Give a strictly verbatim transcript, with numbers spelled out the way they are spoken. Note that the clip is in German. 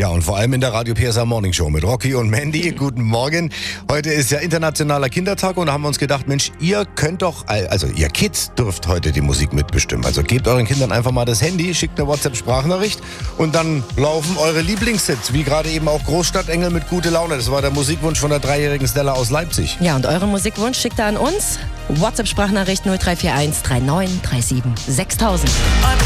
Ja, und vor allem in der Radio P S A Morning Show mit Rocky und Mandy. Guten Morgen. Heute ist ja internationaler Kindertag und da haben wir uns gedacht, Mensch, ihr könnt doch, also ihr Kids dürft heute die Musik mitbestimmen. Also gebt euren Kindern einfach mal das Handy, schickt eine WhatsApp-Sprachnachricht und dann laufen eure Lieblingshits, wie gerade eben auch Großstadtengel mit Gute Laune. Das war der Musikwunsch von der dreijährigen Stella aus Leipzig. Ja, und euren Musikwunsch schickt ihr an uns. WhatsApp-Sprachnachricht null drei vier eins drei neun drei sieben sechstausend.